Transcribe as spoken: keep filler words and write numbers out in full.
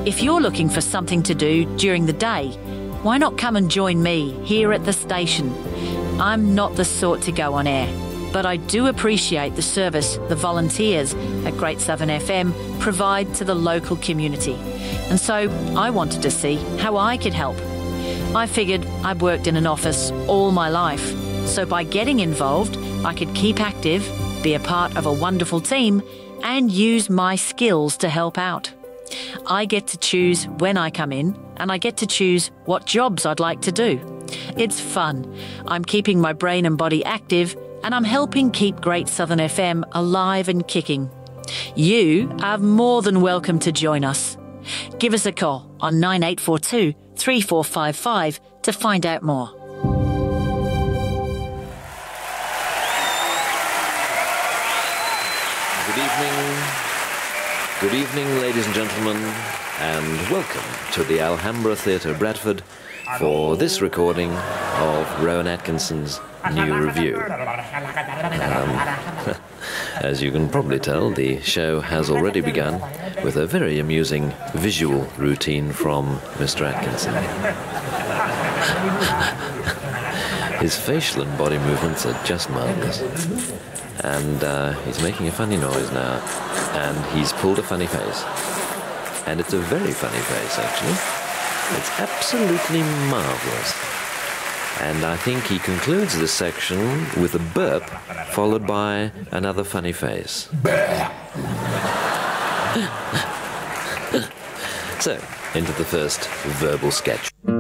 If you're looking for something to do during the day, why not come and join me here at the station? I'm not the sort to go on air, but I do appreciate the service the volunteers at Great Southern F M provide to the local community. And so I wanted to see how I could help. I figured I'd worked in an office all my life, so by getting involved, I could keep active, be a part of a wonderful team, and use my skills to help out. I get to choose when I come in, and I get to choose what jobs I'd like to do. It's fun. I'm keeping my brain and body active, and I'm helping keep Great Southern F M alive and kicking. You are more than welcome to join us. Give us a call on nine eight four two, three four five five to find out more. Good evening. Good evening, ladies and gentlemen, and welcome to the Alhambra Theatre, Bradford, for this recording of Rowan Atkinson's new review. Um, as you can probably tell, the show has already begun with a very amusing visual routine from Mister Atkinson. His facial and body movements are just marvellous. And uh, he's making a funny noise now, and he's pulled a funny face. And it's a very funny face, actually. It's absolutely marvellous. And I think he concludes this section with a burp, followed by another funny face. So, into the first verbal sketch.